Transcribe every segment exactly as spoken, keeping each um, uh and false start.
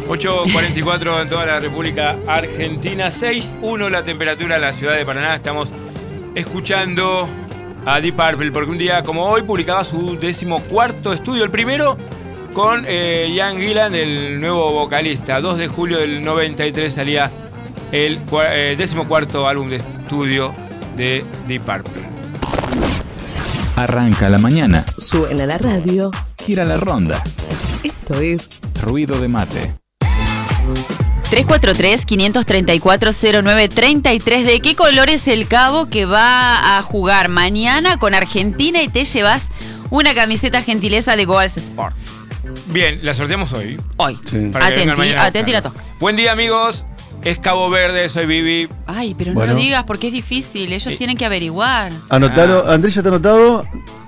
ocho cuarenta y cuatro en toda la República Argentina, seis uno la temperatura en la ciudad de Paraná. Estamos escuchando a Deep Purple porque un día como hoy publicaba su decimocuarto estudio, el primero con eh, Ian Gillan, el nuevo vocalista. dos de julio del noventa y tres salía el eh, decimocuarto álbum de estudio de Deep Purple. Arranca la mañana. Suena la radio. Gira la ronda. Esto es Ruido de Mate. tres cuatro tres, cinco tres cuatro, cero nueve tres tres. ¿De qué color es el Cabo que va a jugar mañana con Argentina y te llevas una camiseta gentileza de Goals Sports? Bien, la sorteamos hoy. Hoy. Sí. Atenti, atenti la toca. Buen día, amigos. Es Cabo Verde, soy Vivi. Ay, pero Bueno. no lo digas porque es difícil. Ellos Sí. tienen que averiguar. Anotalo. Ah. Andrés, ¿ya te ha anotado?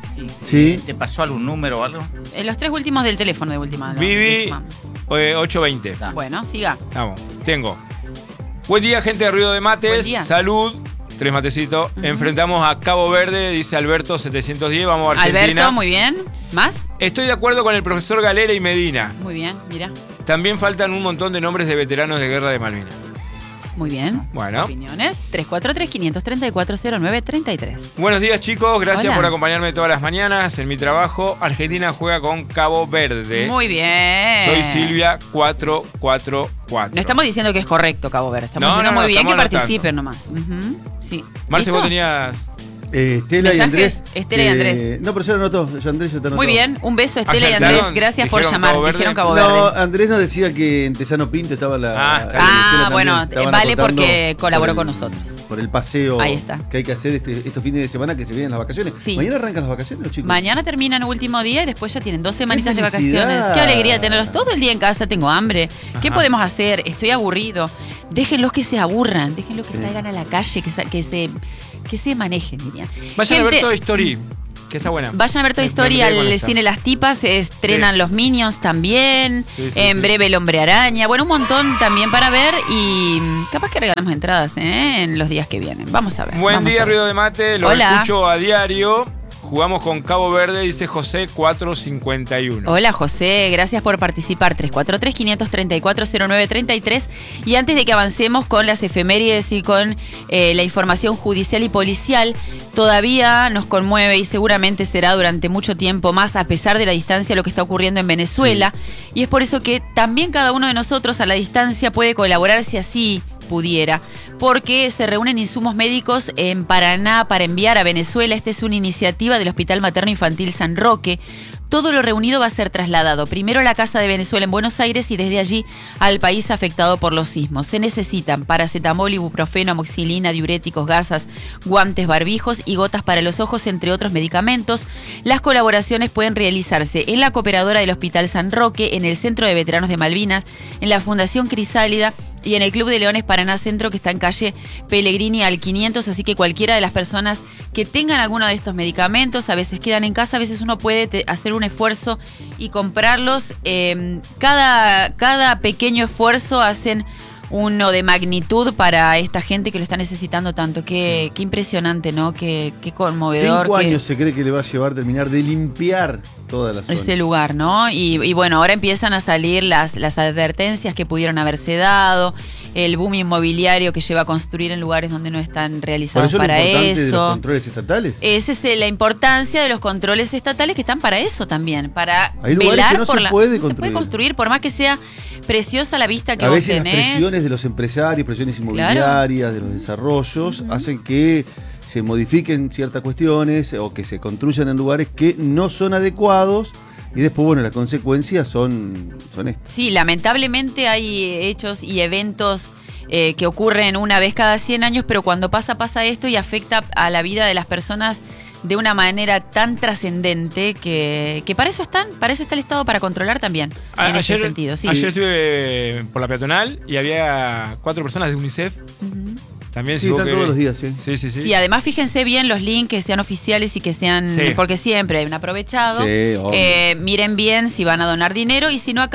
Sí. ¿Te pasó algún número o algo? En los tres últimos del teléfono de última. lo- Vivi, lo sumamos. eh, ocho veinte. Ah. Bueno, siga. Vamos, tengo. Buen día, gente de Ruido de Mates. Buen día. Salud. Tres matecitos. Ujú. Enfrentamos a Cabo Verde, dice Alberto setecientos diez. Vamos a Argentina. Alberto, muy bien. ¿Más? Estoy de acuerdo con el profesor Galera y Medina. Muy bien, mira. También faltan un montón de nombres de veteranos de guerra de Malvinas. Muy bien. Bueno. Opiniones. tres cuatro tres, cinco tres cuatro, cero nueve tres tres. Buenos días, chicos. Gracias Hola. por acompañarme todas las mañanas en mi trabajo. Argentina juega con Cabo Verde. Muy bien. Soy Silvia cuatro cuatro cuatro. No estamos diciendo que es correcto, Cabo Verde. Estamos No, diciendo no, muy no, bien que estamos anotando. participen nomás. Ujú, sí. Marce, ¿Listo? vos tenías... Eh, Estela y Mensajes, Andrés. Estela y eh, Andrés. No, pero ya lo anotó. Ya Andrés ya te anotó. Muy bien. Un beso, Estela y Acertaron. Andrés. Gracias por Dijeron llamar. Cabo Verde. Dijeron Cabo No, Verde. Andrés nos decía que en Tesano Pinto estaba la. Ah, está la bien. Estela Ah, también. bueno, Estaban vale acotando porque colaboró por con el- nosotros. Por el paseo Ahí está. que hay que hacer este, estos fines de semana que se vienen las vacaciones. Sí. Mañana arrancan las vacaciones, los chicos. Mañana terminan el último día y después ya tienen dos semanitas de felicidad! vacaciones. Qué alegría tenerlos todo el día en casa. Tengo hambre. ¿Qué Ajá. podemos hacer? Estoy aburrido. Déjenlos que se aburran. Déjenlos que Sí. salgan a la calle, que, sa- que se que se manejen, diría. Vayan a ver Gente, Toy Story, que está buena. Vayan a ver Toy Me- Story me quedé con al esta. cine Las Tipas, se estrenan Sí. los Minions también, Sí, sí, en sí. breve El Hombre Araña, bueno, un montón también para ver y mm, capaz que regalamos entradas ¿eh? en los días que vienen. Vamos a ver. Buen vamos día, a ver. Ruido de Mate. Lo Hola. escucho a diario. Jugamos con Cabo Verde, dice José cuatro cincuenta y uno. Hola José, gracias por participar. tres cuatro tres, cinco tres cuatro, cero nueve tres tres. Y antes de que avancemos con las efemérides y con eh, la información judicial y policial, todavía nos conmueve y seguramente será durante mucho tiempo más, a pesar de la distancia, lo que está ocurriendo en Venezuela. Y es por eso que también cada uno de nosotros a la distancia puede colaborar si así pudiera, porque se reúnen insumos médicos en Paraná para enviar a Venezuela. Esta es una iniciativa del Hospital Materno Infantil San Roque. Todo lo reunido va a ser trasladado primero a la Casa de Venezuela en Buenos Aires y desde allí al país afectado por los sismos. Se necesitan paracetamol, ibuprofeno, amoxicilina, diuréticos, gasas, guantes, barbijos y gotas para los ojos, entre otros medicamentos. Las colaboraciones pueden realizarse en la cooperadora del Hospital San Roque, en el Centro de Veteranos de Malvinas, en la Fundación Crisálida y en el Club de Leones Paraná Centro, que está en calle Pellegrini al quinientos, así que cualquiera de las personas que tengan alguno de estos medicamentos, a veces quedan en casa, a veces uno puede te- hacer un esfuerzo y comprarlos. Eh, cada, cada pequeño esfuerzo hacen uno de magnitud para esta gente que lo está necesitando tanto. Qué, qué impresionante, ¿no? Qué, qué conmovedor. Cinco qué- años se cree que le va a llevar terminar de limpiar toda la zona. ese lugar, ¿no? Y, y bueno, ahora empiezan a salir las, las advertencias que pudieron haberse dado, el boom inmobiliario que lleva a construir en lugares donde no están Por realizados eso lo para importante de los eso. controles estatales. Esa es eh, la importancia de los controles estatales que están para eso también, para Hay lugares velar que no por se la. puede no se puede construir. construir, por más que sea preciosa la vista que A vos veces las tenés. presiones de los empresarios, presiones inmobiliarias, de los desarrollos, hacen que se modifiquen ciertas cuestiones o que se construyan en lugares que no son adecuados y después, bueno, las consecuencias son, son estas. Sí, lamentablemente hay hechos y eventos eh, que ocurren una vez cada cien años, pero cuando pasa, pasa esto y afecta a la vida de las personas de una manera tan trascendente que, que para eso están, para eso está el Estado, para controlar también, A- en ese ayer- sentido. Sí. Ayer estuve por la peatonal y había cuatro personas de UNICEF. Ujú. También Sí, si vos están querés- todos los días, sí. Sí, sí, sí. Sí, además fíjense bien los links que sean oficiales y que sean, Sí. porque siempre hay un aprovechado. Sí, obvio. Eh, miren bien si van a donar dinero y si no acá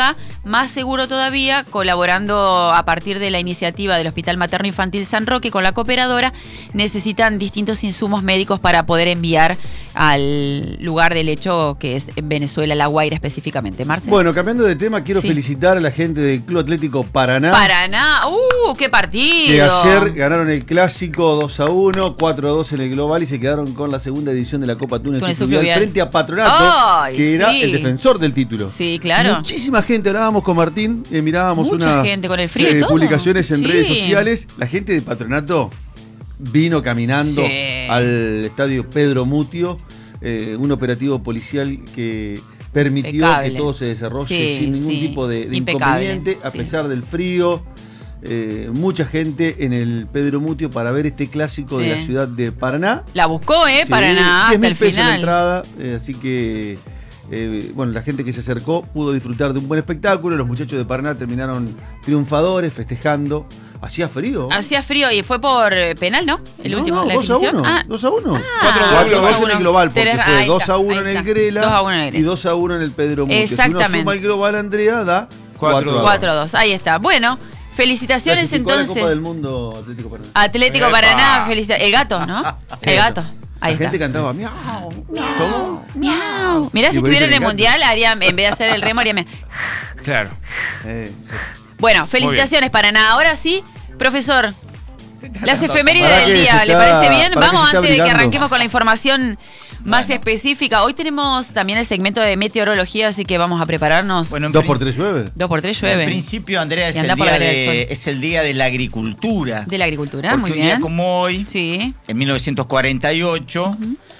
más seguro todavía, colaborando a partir de la iniciativa del Hospital Materno Infantil San Roque con la cooperadora, necesitan distintos insumos médicos para poder enviar al lugar del hecho, que es en Venezuela, La Guaira específicamente. Marce. Bueno, cambiando de tema, quiero Sí. felicitar a la gente del Club Atlético Paraná. Paraná, ¡uh! ¡Qué partido! Que ayer ganaron el clásico dos a uno, cuatro a dos en el global y se quedaron con la segunda edición de la Copa Túnez, Túnez Fluvial Fluvial. frente a Patronato, Ay, que era sí. el defensor del título. Sí, claro. Muchísima gente, hablábamos con Martín, eh, mirábamos Mucha unas gente con el frío y todo. publicaciones en Sí. redes sociales. La gente de Patronato vino caminando Sí. al estadio Pedro Mutio, eh, un operativo policial que permitió Impecable. que todo se desarrolle Sí, sin ningún sí. tipo de, de Impecable, inconveniente, a sí. pesar del frío. Eh, mucha gente en el Pedro Mutio para ver este clásico Sí. de la ciudad de Paraná. La buscó, ¿eh? Sí, Paraná, diez hasta mil el pesos la final. entrada, eh, así que eh, bueno, la gente que se acercó pudo disfrutar de un buen espectáculo. Los muchachos de Paraná terminaron triunfadores, festejando. Hacía frío. Hacía frío y fue por eh, penal, ¿no? El No, último, no, la dos a definición. uno, Ah, dos a uno. Cuatro a dos, cuatro a dos a dos en el uno. global, porque Tenés- fue ahí dos está, a uno ahí en el está. Grela dos a uno en el Grela. y dos a uno en el Pedro Mutio. Si uno Exactamente. suma el global, Andrea, da Cuatro a dos. cuatro a dos, ahí está. Bueno, felicitaciones clasificó a la entonces. Copa del Mundo Atlético Paraná. Atlético Epa. Paraná, felicitaciones. El gato, ¿no? El gato. Ahí La gente está. cantaba miau. ¿Cómo? Miau. Mirá, si Y por estuviera eso en el me mundial, haría, en vez de hacer el remo, haría. me- Claro. Eh, sí. Bueno, felicitaciones, Paraná. Ahora sí, profesor. Las efemérides Pará del que día, se ¿le está- parece bien? pará que Vamos se está antes de que brillando. arranquemos con la información más específica. Hoy tenemos también el segmento de meteorología, así que vamos a prepararnos. Bueno, en ¿Dos prin- por tres llueve? Dos por tres En llueve. principio, Andrea, es Y el, anda por día la vereda del de, sol. es el día de la agricultura. De la agricultura, Porque muy un bien. día como hoy, Sí. en mil novecientos cuarenta y ocho,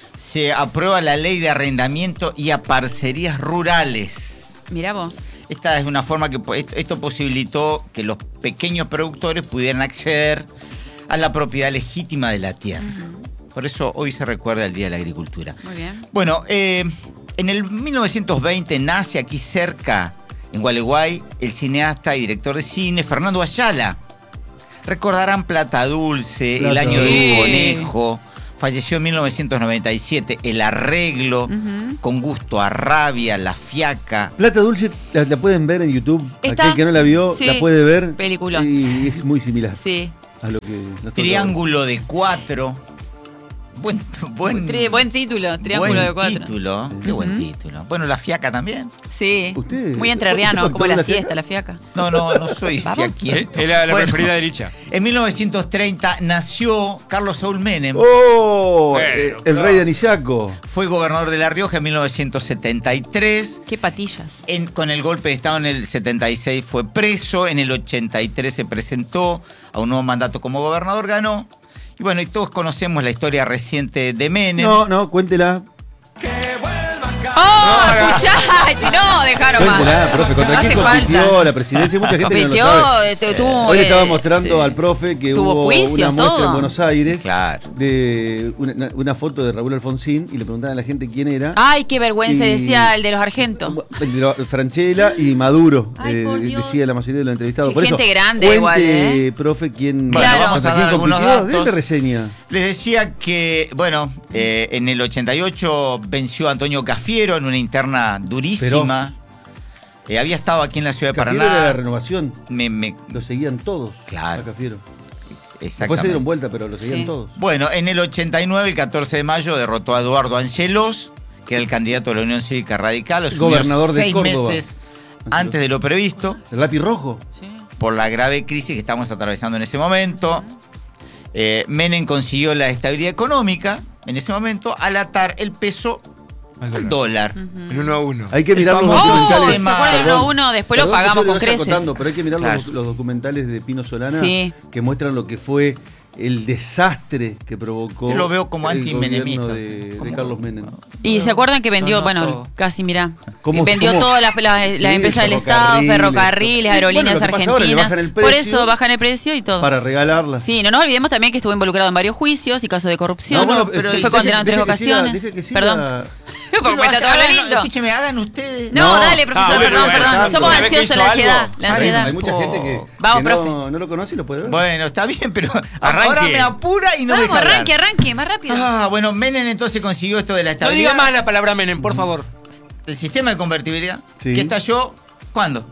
se aprueba la ley de arrendamiento y a parcerías rurales. Mirá vos. Esta es una forma que po- esto, esto posibilitó que los pequeños productores pudieran acceder a la propiedad legítima de la tierra. Por eso hoy se recuerda el Día de la Agricultura. Muy bien. Bueno, eh, en el mil novecientos veinte nace aquí cerca, en Gualeguay, el cineasta y director de cine Fernando Ayala. Recordarán Plata Dulce, Plata El año Dulce. del conejo. Falleció en mil novecientos noventa y siete, El arreglo, Ujú. Con gusto a rabia, La fiaca. Plata Dulce la, la pueden ver en YouTube. Está. Aquel que no la vio Sí. la puede ver. Peliculón. Y es muy similar Sí. a lo que nosotros- Triángulo de cuatro. Buen, buen, Tri- buen título, Triángulo buen de Cuatro. título. Qué buen Ujú. título. Bueno, La fiaca también. Sí. ¿Usted- Muy entrerriano, usted como factor la de la siesta, fiaca? la fiaca. No, no, no soy Vamos. Eh, fiaquiento. Era la Bueno, preferida de Licha. En mil novecientos treinta nació Carlos Saúl Menem. ¡Oh! Bueno, eh, el claro. rey de Anillaco. Fue gobernador de La Rioja en mil novecientos setenta y tres. Qué patillas. En- con el golpe de Estado en el setenta y seis fue preso. En el ochenta y tres se presentó a un nuevo mandato como gobernador, ganó. Y bueno, y todos conocemos la historia reciente de Menem. No, no, cuéntela. ¡Oh, muchacho! No, dejaron más. Cuéntela, profe. ¿Contra No quién hace compitió falta. la presidencia? Mucha gente que no Compitió, lo sabe. eh, tuvo, Hoy le estaba eh, mostrando sí. al profe que Tuvo hubo juicio, una muestra todo. en Buenos Aires Claro. de una, una foto de Raúl Alfonsín y le preguntaban a la gente quién era. Ay, qué vergüenza, Y- decía el de los argentos. De lo- Franchella y Maduro, Ay, eh, por Dios. decía la mayoría de los entrevistados. Qué Por eso, gente grande cuente, igual, ¿eh? profe, quién, Bueno, Claro. vamos a contra dar quién algunos compitió. datos. Dele reseña. Les decía que, bueno, eh, en el ochenta y ocho venció a Antonio Cafiero en una interna durísima. Eh, había estado aquí en la ciudad de Cafiero era la Paraná. renovación, Me, me- lo seguían todos. Claro. A Cafiero. Después se exactamente. dieron vuelta, pero lo seguían Sí. todos. Bueno, en el ochenta y nueve, el catorce de mayo, derrotó a Eduardo Angelos, que era el candidato de la Unión Cívica Radical. Asumió Gobernador de seis Córdoba. meses antes de lo previsto, El lápiz rojo. Sí. por la grave crisis que estamos atravesando en ese momento. Eh, Menem consiguió la estabilidad económica en ese momento al atar el peso al dólar. El uno a uno. Hay que El mirar los famoso Oh, ¿se documentales. tema- acuerdan del uno a uno? Después lo Perdón que pagamos yo le con vaya creces. contando, pero hay que mirar Claro. los, los documentales de Pino Solana Sí. que muestran lo que fue el desastre que provocó Yo lo veo como el antimenemista. gobierno de, de Como- Carlos Menem. Y se acuerdan que vendió, No, no, bueno, todo. casi mirá, ¿Cómo- vendió cómo? todas las, las- las Sí, empresas del Estado, ferrocarriles, ferrocarriles, todo. aerolíneas Bueno, lo que pasa ahora, le argentinas. bajan el Por precio eso bajan el precio y todo. Para regalarlas. Sí, no nos olvidemos también que estuvo involucrado en varios juicios y casos de corrupción. No, bueno, que pero fue deje- condenado en tres Deje que siga- ocasiones. deje que siga- Perdón. Porque Lo cuenta hace- todo lo hagan- lindo. Escúcheme, hagan ustedes. No, No. dale, profesor, Ah, bueno, perdón, bueno, perdón. tanto. Somos ¿Sabe que ansiosos, hizo la algo? ansiedad, la Hay- ansiedad. Hay mucha Oh. gente que, Vamos, que profe. no, no lo conoce y lo puede ver. Bueno, está bien, pero Arranque. ahora me apura y no Vamos, me deja arranque, hablar. arranque, más rápido. Ah, bueno, Menem entonces consiguió esto de la No estabilidad. diga más la palabra Menem, por favor. El sistema de convertibilidad. Sí. ¿Que estalló? ¿Cuándo?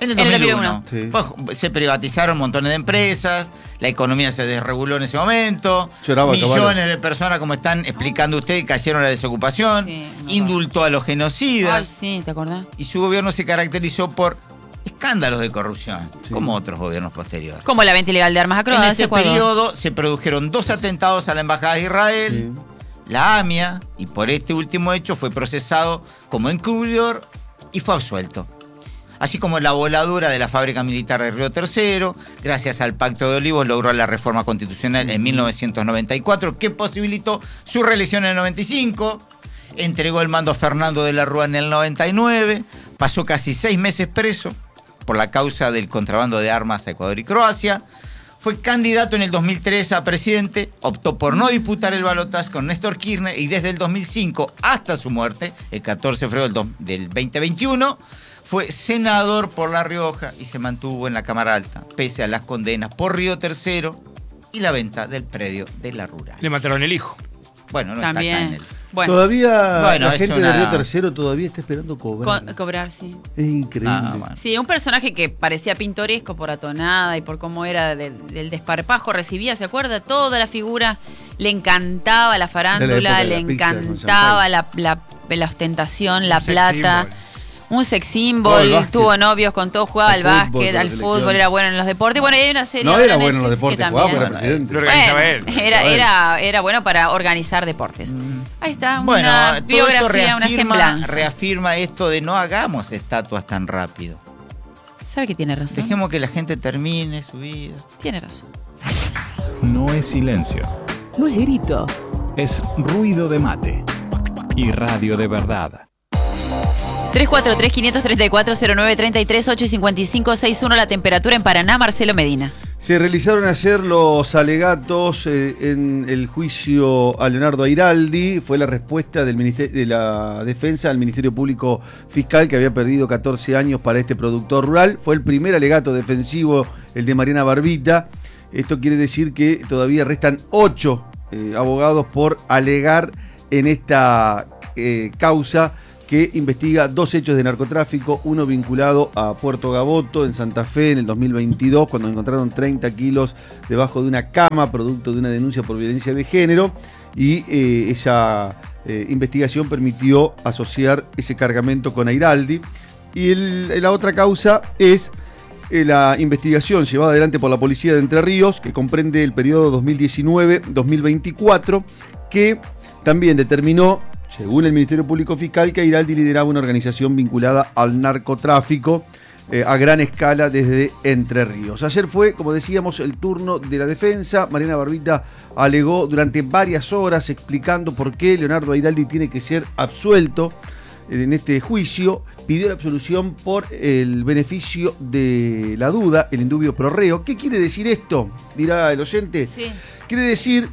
En el En el dos mil dos mil uno. uno. Sí. Pues, se privatizaron montones de empresas, la economía se desreguló en ese momento, Lloraba millones Caballo. de personas, como están explicando ustedes, cayeron en la desocupación, Sí, no, indultó a los genocidas, Ay, sí, ¿te acordás? y su gobierno se caracterizó por escándalos de corrupción, Sí. como otros gobiernos posteriores. Como la venta ilegal de armas a En Croacia, este Ecuador. periodo se produjeron dos atentados a la Embajada de Israel, Sí. la AMIA, y por este último hecho fue procesado como encubridor y fue absuelto. Así como la voladura de la fábrica militar de Río Tercero, gracias al Pacto de Olivos logró la reforma constitucional en mil novecientos noventa y cuatro, que posibilitó su reelección en el noventa y cinco, entregó el mando a Fernando de la Rúa en el noventa y nueve, pasó casi seis meses preso por la causa del contrabando de armas a Ecuador y Croacia, fue candidato en el dos mil tres a presidente, optó por no disputar el balotaje con Néstor Kirchner y desde el dos mil cinco hasta su muerte, el catorce de febrero del, do- del veinte veintiuno, fue senador por La Rioja y se mantuvo en la Cámara Alta, pese a las condenas por Río Tercero y la venta del predio de la Rural. Le mataron el hijo. Bueno, no está acá en También. el... Bueno, Todavía Bueno, la es gente una- de Río Tercero todavía está esperando cobrar. co- cobrar, sí. Es increíble. Ah, bueno. Sí, un personaje que parecía pintoresco por la tonada y por cómo era de- del desparpajo, recibía, ¿se acuerda? Toda la figura, le encantaba la Era farándula, la época de le la pizza con encantaba champán. la, la, la ostentación, la Un sex plata. symbol. Un sex Oh, symbol, el básquet. tuvo novios con todo, jugaba Al al fútbol, básquet, la al selección. fútbol, era bueno en los deportes. Bueno, hay una serie No ahora era en bueno en los Netflix que deportes, jugaba porque era también- presidente. Lo organizaba Bueno, él. era, era, era bueno para organizar deportes. Ahí está, Bueno, una todo esto biografía, una reafirma, semblanza. reafirma esto de no hagamos estatuas tan rápido. ¿Sabe que tiene razón? Dejemos que la gente termine su vida. Tiene razón. No es silencio, No es grito. es ruido de mate y radio de verdad. tres cuatro tres, cinco tres cuatro, cero nueve tres tres, ocho cinco cinco seis uno la temperatura en Paraná, Marcelo Medina. Se realizaron ayer los alegatos eh, en el juicio a Leonardo Airaldi. Fue la respuesta del Minister- de la Defensa al Ministerio Público Fiscal, que había perdido catorce años para este productor rural. Fue el primer alegato defensivo, el de Mariana Barbita. Esto quiere decir que todavía restan ocho eh, abogados por alegar en esta eh, causa que investiga dos hechos de narcotráfico, uno vinculado a Puerto Gaboto, en Santa Fe, en el dos mil veintidós, cuando encontraron treinta kilos debajo de una cama, producto de una denuncia por violencia de género, y eh, esa eh, investigación permitió asociar ese cargamento con Airaldi. Y el- la otra causa es eh, la investigación llevada adelante por la Policía de Entre Ríos, que comprende el periodo dos mil diecinueve dos mil veinticuatro, que también determinó, según el Ministerio Público Fiscal, que Airaldi lideraba una organización vinculada al narcotráfico eh, a gran escala desde Entre Ríos. Ayer fue, como decíamos, el turno de la defensa. Mariana Barbita alegó durante varias horas explicando por qué Leonardo Airaldi tiene que ser absuelto en este juicio. Pidió la absolución por el beneficio de la duda, el indubio pro reo. ¿Qué quiere decir esto? Dirá el oyente. Sí. Quiere decir,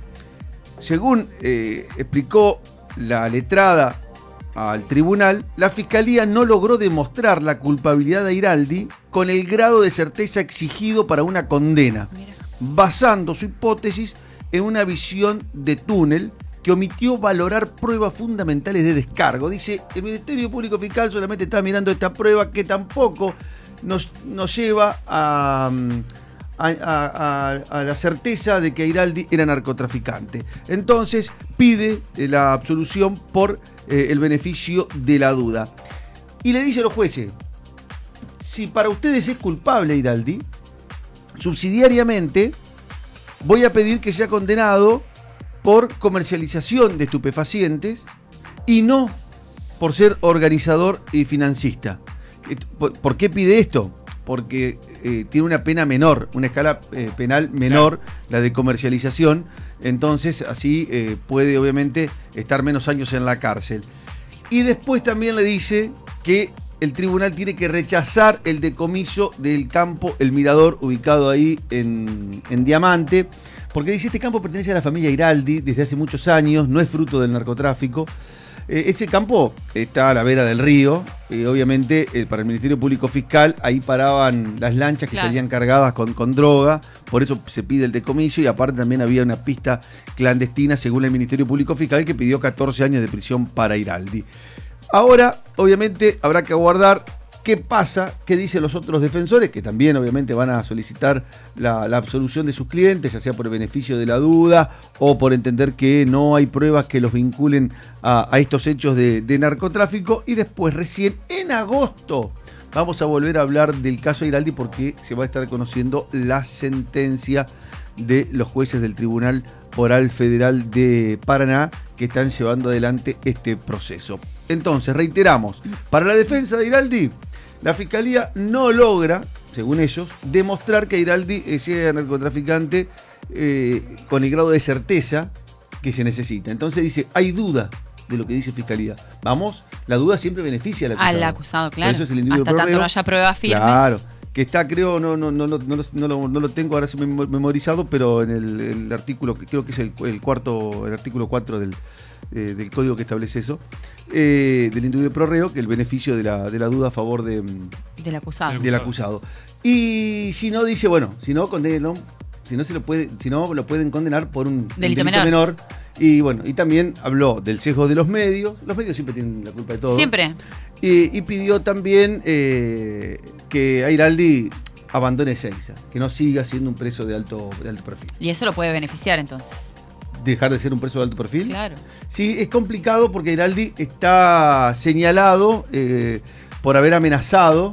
según eh, explicó la letrada al tribunal, la Fiscalía no logró demostrar la culpabilidad de Airaldi con el grado de certeza exigido para una condena, basando su hipótesis en una visión de túnel que omitió valorar pruebas fundamentales de descargo. Dice, el Ministerio Público Fiscal solamente está mirando esta prueba que tampoco nos, nos lleva a... A, a- a- a la certeza de que Airaldi era narcotraficante. Entonces pide eh, la absolución por eh, el beneficio de la duda. Y le dice a los jueces, si para ustedes es culpable Airaldi, subsidiariamente voy a pedir que sea condenado por comercialización de estupefacientes y no por ser organizador y financista. ¿Por por qué pide esto? Porque eh, tiene una pena menor, una escala eh, penal menor, claro, la de comercialización, entonces así eh, puede obviamente estar menos años en la cárcel. Y después también le dice que el tribunal tiene que rechazar el decomiso del campo El Mirador, ubicado ahí en, en Diamante, porque dice, este campo pertenece a la familia Airaldi desde hace muchos años, no es fruto del narcotráfico. Eh, este campo está a la vera del río, eh, obviamente eh, para el Ministerio Público Fiscal ahí paraban las lanchas que Claro. salían cargadas con, con droga, por eso se pide el decomiso, y aparte también había una pista clandestina según el Ministerio Público Fiscal que pidió catorce años de prisión para Airaldi. Ahora, obviamente, habrá que aguardar ¿Qué pasa? ¿Qué dicen los otros defensores? Que también obviamente van a solicitar la, la absolución de sus clientes, ya sea por el beneficio de la duda o por entender que no hay pruebas que los vinculen a, a estos hechos de, de narcotráfico. Y después, recién en agosto, vamos a volver a hablar del caso Airaldi porque se va a estar conociendo la sentencia de los jueces del Tribunal Oral Federal de Paraná que están llevando adelante este proceso. Entonces, reiteramos, para la defensa de Airaldi, la Fiscalía no logra, según ellos, demostrar que Airaldi sea narcotraficante eh, con el grado de certeza que se necesita. Entonces dice, hay duda de lo que dice Fiscalía. Vamos, la duda siempre beneficia al acusado. Al acusado, claro. Eso es el individuo Hasta pro tanto reo. no haya pruebas firmes. Claro. Que está, creo, no, no, no, no, no, lo- no lo, no lo tengo ahora sí mem- memorizado, pero en el, el artículo, creo que es el, el cuarto, el artículo cuatro del, eh, del código que establece eso, eh, del individuo pro reo, que el beneficio de la, de la duda a favor de, Del acusado. Del- del acusado. Y si no, dice, bueno, si no, condénenlo, si no se lo puede, si no lo pueden condenar por un Delito delito menor. menor. Y bueno, y también habló del sesgo de los medios. Los medios siempre tienen la culpa de todo. Siempre. Y, y pidió también eh, que Airaldi abandone Ezeiza, que no siga siendo un preso de alto, de alto perfil. Y eso lo puede beneficiar entonces. Dejar de ser un preso de alto perfil. Claro. Sí, es complicado porque Airaldi está señalado eh, por haber amenazado,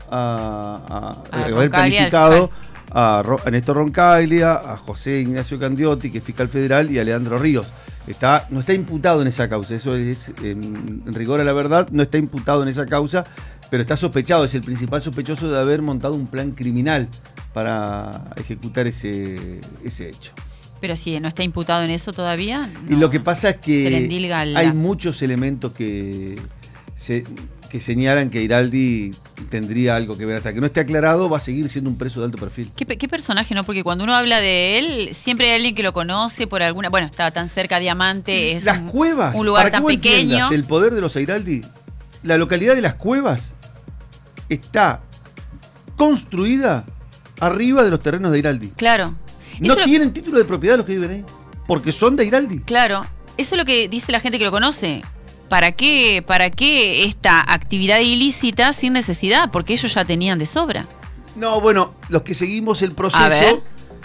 a, a- A haber Roncaglia, planificado el a, Ro- a Néstor Roncaglia, a José Ignacio Candiotti, que es fiscal federal, y a Leandro Ríos. Está, no está imputado en esa causa, eso es en, en rigor a la verdad, no está imputado en esa causa, pero está sospechado, es el principal sospechoso de haber montado un plan criminal para ejecutar ese, ese hecho. Pero si no está imputado en eso todavía. Y no. lo que pasa es Se le que endilga la- hay muchos elementos que, se, que señalan que Airaldi tendría algo que ver. Hasta que no esté aclarado, va a seguir siendo un preso de alto perfil. ¿Qué, pe- qué personaje, ¿no? Porque cuando uno habla de él, siempre hay alguien que lo conoce por alguna. Bueno, está tan cerca Diamante, es Las un, cuevas, un lugar para que tan vos pequeño. entiendas el poder de los Airaldi, la localidad de Las Cuevas está construida arriba de los terrenos de Airaldi. Claro. No Eso lo- tienen título de propiedad los que viven ahí, porque son de Airaldi. Claro. Eso es lo que dice la gente que lo conoce. ¿Para qué, ¿Para qué esta actividad ilícita sin necesidad? Porque ellos ya tenían de sobra. No, bueno, los que seguimos el A ver. proceso,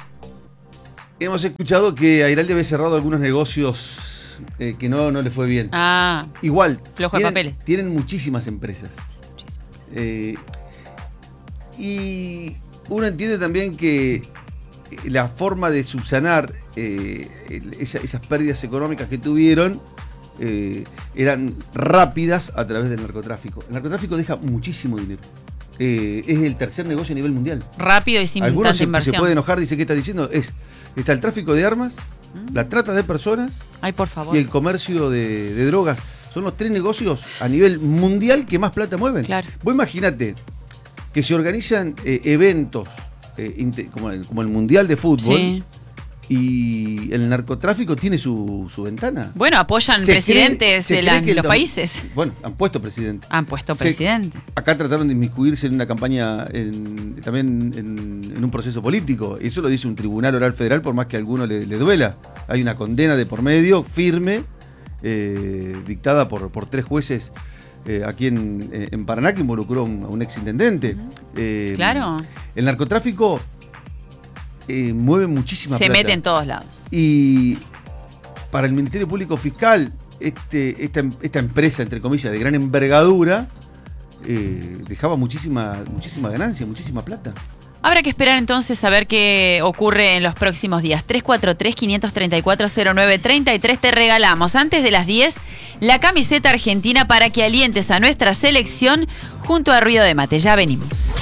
hemos escuchado que Airaldi había cerrado algunos negocios eh, que no, no le fue bien. Ah, Igual, Flojo de tienen, papeles. tienen muchísimas empresas. Eh, y uno entiende también que la forma de subsanar eh, el- esa- esas pérdidas económicas que tuvieron eh, eran rápidas a través del narcotráfico. El narcotráfico deja muchísimo dinero. Eh, es el tercer negocio a nivel mundial. rápido y sin Algunos tanta se, se inversión. pueden enojar, dice que está diciendo, es está el tráfico de armas, la trata de personas Ay, por favor. y el comercio de, de drogas. Son los tres negocios a nivel mundial que más plata mueven. Claro. Vos imagínate que se organizan eh, eventos eh, inte- como, el, como el Mundial de Fútbol Sí. y el narcotráfico tiene su, su ventana. Bueno, apoyan Se cree- presidentes se de cree la- que el los dom- países. Bueno, han puesto presidente. Han puesto Se- presidente. Acá trataron de inmiscuirse en una campaña, en- también en, en un proceso político. Eso lo dice un tribunal oral federal, por más que a alguno le, le duela. Hay una condena de por medio, firme, eh, dictada por, por tres jueces eh, aquí en, eh, en Paraná, que involucró a un, a un exintendente. Eh, Claro. El narcotráfico eh, mueve muchísima Se plata. mete en todos lados. Y para el Ministerio Público Fiscal, este, esta, esta empresa, entre comillas, de gran envergadura, eh, dejaba muchísima, muchísima ganancia, muchísima plata. Habrá que esperar entonces a ver qué ocurre en los próximos días. tres cuatro tres, cinco tres cuatro, cero nueve tres tres. Te regalamos antes de las diez la camiseta argentina para que alientes a nuestra selección junto a Ruido de Mate. Ya venimos.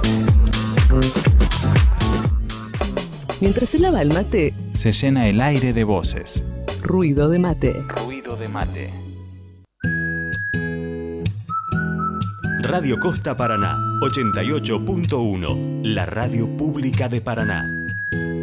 Mientras se lava el mate, Se llena el aire de voces. ruido de mate. Ruido de mate. Radio Costa Paraná, ochenta y ocho punto uno, la radio pública de Paraná.